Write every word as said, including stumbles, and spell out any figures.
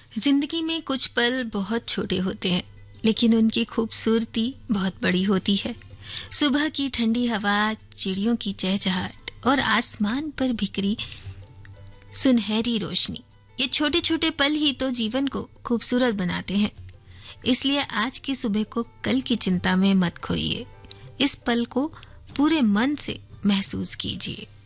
जिंदगी में कुछ पल बहुत छोटे होते हैं, लेकिन उनकी खूबसूरती बहुत बड़ी होती है। सुबह की ठंडी हवा, चिड़ियों की चहचहाट और आसमान पर बिखरी सुनहरी रोशनी, ये छोटे छोटे पल ही तो जीवन को खूबसूरत बनाते हैं। इसलिए आज की सुबह को कल की चिंता में मत खोइए, इस पल को पूरे मन से महसूस कीजिए।